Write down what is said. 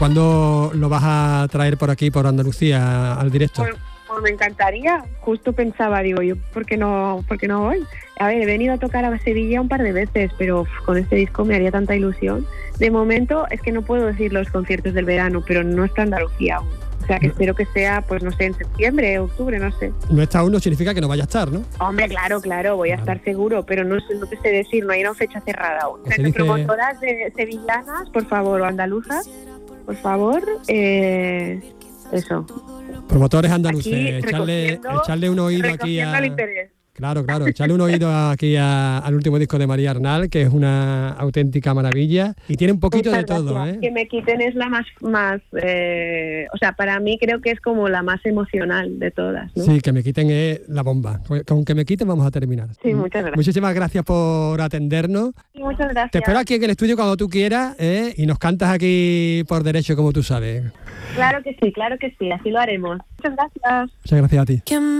¿Cuándo lo vas a traer por aquí, por Andalucía, al directo? Pues me encantaría. Justo pensaba, digo yo, ¿por qué no voy? A ver, he venido a tocar a Sevilla un par de veces, pero con este disco me haría tanta ilusión. De momento es que no puedo decir los conciertos del verano, pero no está Andalucía aún. O sea, que espero que sea, pues no sé, en septiembre, octubre, no sé. No está aún, no significa que no vaya a estar, ¿no? Hombre, claro, voy a estar seguro, pero no te sé decir, no hay una fecha cerrada aún. O sea, promotoras de sevillanas, por favor, o andaluzas, por favor, eso. Promotores andaluces, echarle un oído aquí a... Claro, echarle un oído aquí al último disco de María Arnal, que es una auténtica maravilla y tiene un poquito de todo, ¿eh? Que me quiten es la más o sea, para mí creo que es como la más emocional de todas, ¿no? Sí, que me quiten es la bomba. Con que me quiten vamos a terminar. Sí, muchas gracias. Muchísimas gracias por atendernos. Sí, muchas gracias. Te espero aquí en el estudio cuando tú quieras, y nos cantas aquí por derecho, como tú sabes. Claro que sí, así lo haremos. Muchas gracias. Muchas gracias a ti.